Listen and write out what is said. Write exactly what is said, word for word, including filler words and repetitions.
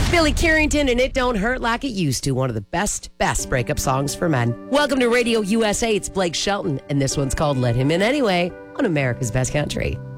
Billy Carrington and It Don't Hurt Like It Used To, one of the best, best breakup songs for men. Welcome to Radio U S A. It's Blake Shelton, and this one's called Let Him In Anyway on America's Best Country.